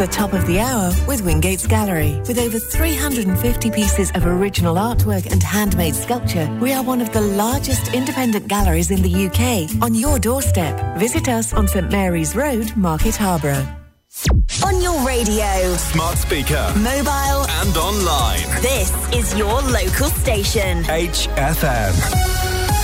The top of the hour with Wingate's Gallery. With over 350 pieces of original artwork and handmade sculpture, we are one of the largest independent galleries in the UK. On your doorstep. Visit us on St Mary's Road, Market Harborough. On your radio, smart speaker, mobile and online. This is your local station. HFM.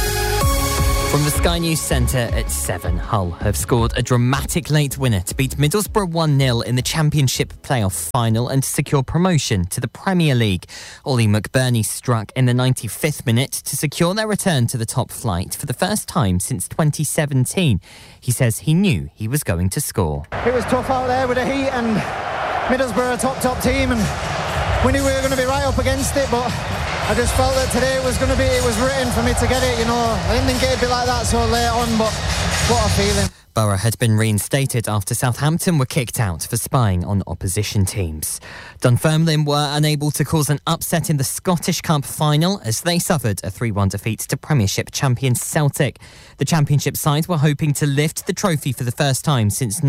From the Sky News Centre at 7, Hull have scored a dramatic late winner to beat Middlesbrough 1-0 in the Championship playoff final and to secure promotion to the Premier League. Ollie McBurney struck in the 95th minute to secure their return to the top flight for the first time since 2017. He says he knew he was going to score. It was tough out there with the heat and Middlesbrough a top team, and we knew we were going to be right up against it, but I just felt that today it was written for me to get it, you know. I didn't think it'd be like that so late on, but what a feeling. Borough had been reinstated after Southampton were kicked out for spying on opposition teams. Dunfermline were unable to cause an upset in the Scottish Cup final as they suffered a 3-1 defeat to Premiership champion Celtic. The Championship side were hoping to lift the trophy for the first time since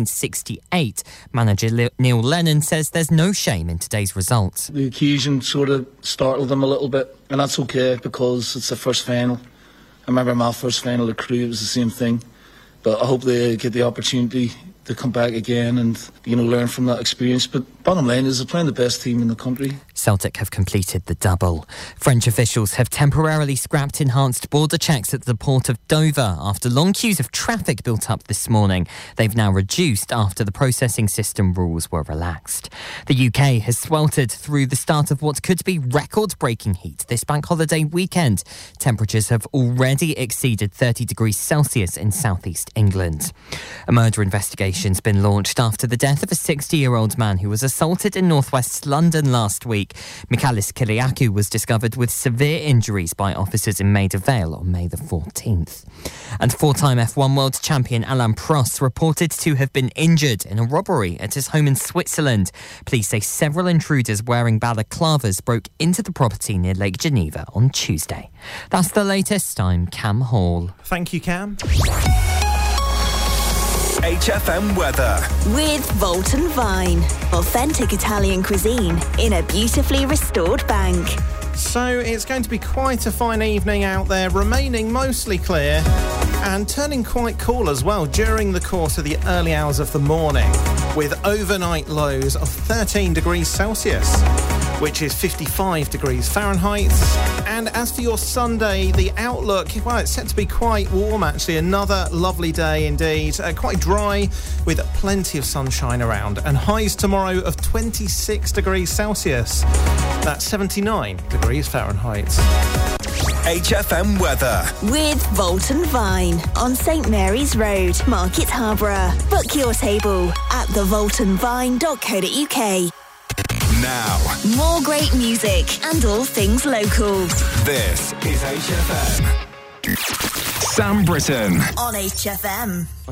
1968. Manager Neil Lennon says there's no shame in today's result. The occasion sort of startled them a little bit, and that's okay because it's the first final. I remember my first final at Crewe, it was the same thing. But I hope they get the opportunity to come back again and, you know, learn from that experience. But bottom line is they're playing the best team in the country. Celtic have completed the double. French officials have temporarily scrapped enhanced border checks at the port of Dover after long queues of traffic built up this morning. They've now reduced after the processing system rules were relaxed. The UK has sweltered through the start of what could be record-breaking heat this bank holiday weekend. Temperatures have already exceeded 30 degrees Celsius in southeast England. A murder investigation's been launched after the death of a 60-year-old man who was assaulted in northwest London last week. Michalis Kyriakou was discovered with severe injuries by officers in Maida Vale on May the 14th. And four-time F1 world champion Alain Prost reported to have been injured in a robbery at his home in Switzerland. Police say several intruders wearing balaclavas broke into the property near Lake Geneva on Tuesday. That's the latest. I'm Cam Hall. Thank you, Cam. HFM weather. With Volton Vine. Authentic Italian cuisine in a beautifully restored bank. So it's going to be quite a fine evening out there, remaining mostly clear and turning quite cool as well during the course of the early hours of the morning, with overnight lows of 13 degrees Celsius, which is 55 degrees Fahrenheit. And as for your Sunday, the outlook, well, it's set to be quite warm, actually. Another lovely day indeed. Quite dry with plenty of sunshine around. And highs tomorrow of 26 degrees Celsius. That's 79 degrees Fahrenheit. HFM weather. With Volton Vine on St Mary's Road, Market Harborough. Book your table at thevoltonvine.co.uk. Now, more great music and all things local. This is HFM. Sam Britton On HFM.